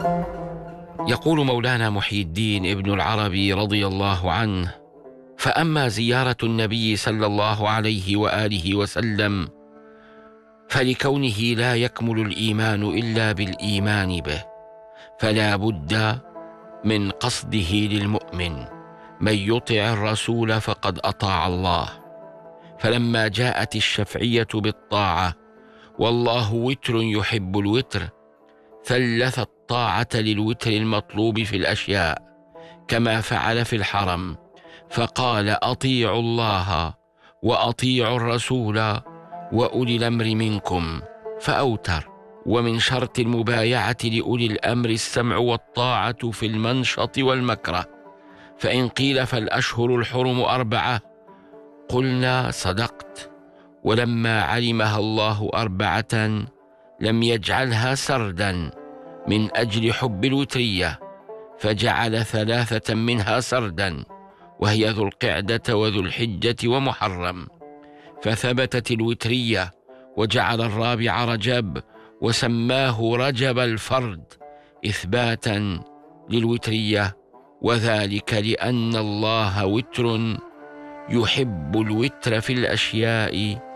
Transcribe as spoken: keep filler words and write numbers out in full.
يقول مولانا محي الدين ابن العربي رضي الله عنه: فأما زيارة النبي صلى الله عليه وآله وسلم فلكونه لا يكمل الإيمان إلا بالإيمان به، فلا بد من قصده للمؤمن. من يطع الرسول فقد أطاع الله. فلما جاءت الشفعية بالطاعة والله وتر يحب الوتر، ثلث الطاعة للوتر المطلوب في الأشياء كما فعل في الحرم، فقال: أطيعوا الله وأطيعوا الرسول وأولي الأمر منكم، فأوتر. ومن شرط المبايعة لأولي الأمر السمع والطاعة في المنشط والمكره. فإن قيل فالأشهر الحرم أربعة، قلنا: صدقت. ولما علمها الله أربعة لم يجعلها سردا من أجل حب الوترية، فجعل ثلاثة منها سردا، وهي ذو القعدة وذو الحجة ومحرم، فثبتت الوترية، وجعل الرابع رجب وسماه رجب الفرد إثباتا للوترية، وذلك لأن الله وتر يحب الوتر في الأشياء